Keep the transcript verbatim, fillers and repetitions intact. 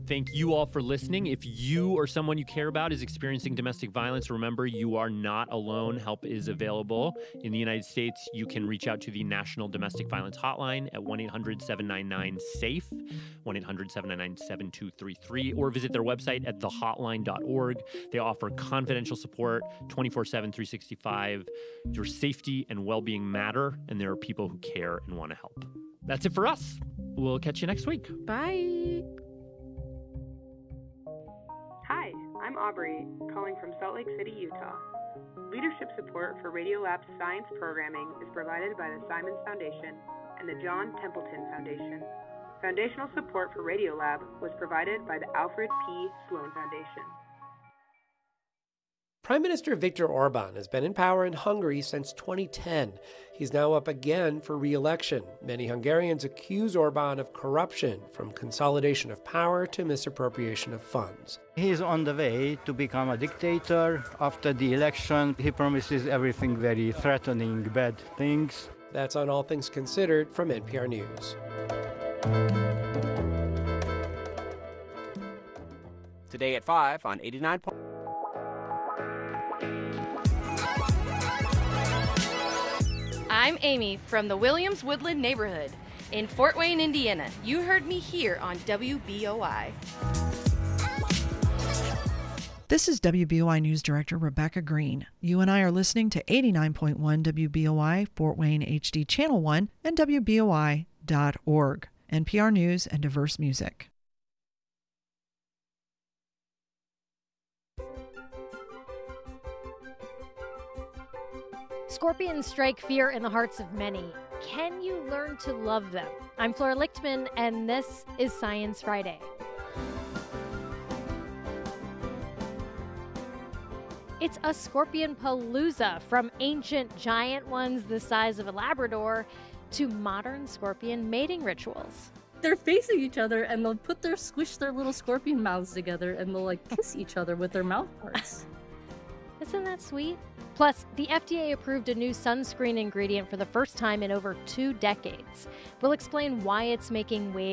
Thank you all for listening. If you or someone you care about is experiencing domestic violence, remember you are not alone. Help is available. In the United States, you can reach out to the National Domestic Violence Hotline at one eight hundred seven nine nine SAFE, one eight hundred seven nine nine seven two three three, or visit their website at the hotline dot org. They offer confidential support twenty-four seven, three sixty-five. Your safety and well-being matter, and there are people who care and want to help. That's it for us. We'll catch you next week. Bye. Hi, I'm Aubrey, calling from Salt Lake City, Utah. Leadership support for Radiolab's science programming is provided by the Simons Foundation and the John Templeton Foundation. Foundational support for Radiolab was provided by the Alfred P. Sloan Foundation. Prime Minister Viktor Orban has been in power in Hungary since twenty ten. He's now up again for re-election. Many Hungarians accuse Orban of corruption, from consolidation of power to misappropriation of funds. He's on the way to become a dictator. After the election, he promises everything very threatening, bad things. That's on All Things Considered from N P R News. Today at five on eighty-nine point. I'm Amy from the Williams Woodland neighborhood in Fort Wayne, Indiana. You heard me here on W B O I. This is W B O I News Director Rebecca Green. You and I are listening to eighty-nine point one W B O I, Fort Wayne H D Channel one, and W B O I dot org. N P R News and diverse music. Scorpions strike fear in the hearts of many. Can you learn to love them? I'm Flora Lichtman, and this is Science Friday. It's a scorpion palooza, from ancient giant ones the size of a Labrador to modern scorpion mating rituals. They're facing each other, and they'll put their squish their little scorpion mouths together, and they'll like kiss each other with their mouth parts. Isn't that sweet? Plus, the F D A approved a new sunscreen ingredient for the first time in over two decades. We'll explain why it's making waves